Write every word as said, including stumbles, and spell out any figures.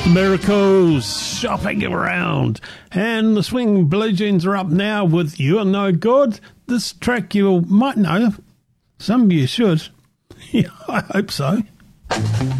Miracles, shopping around. And the Swing Blue Jeans are up now with You're No Good. This track you might know. Some of you should. Yeah, I hope so.